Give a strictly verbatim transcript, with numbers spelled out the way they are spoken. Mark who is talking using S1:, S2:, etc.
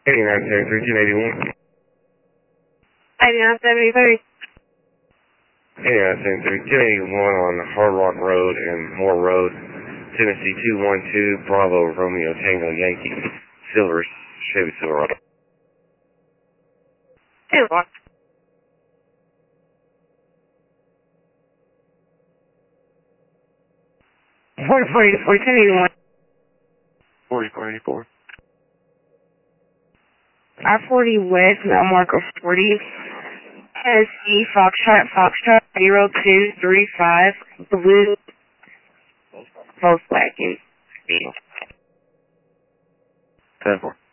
S1: eighty-nine seventy-three, two eighty-one.
S2: eighty-nine seventy-three.
S1: eighty-nine seventy-three, two eighty-one on Hard Rock Road and Moore Road, Tennessee two one two, Bravo, Romeo, Tango, Yankee, Silver, Chevy Silverado.
S2: Two one. Forty forty forty two eighty one.
S1: Forty four eighty four.
S2: I forty West, Mount Marco forty. Tennessee Foxtrot Foxtrot zero two three five blue Volkswagen.
S1: ten four.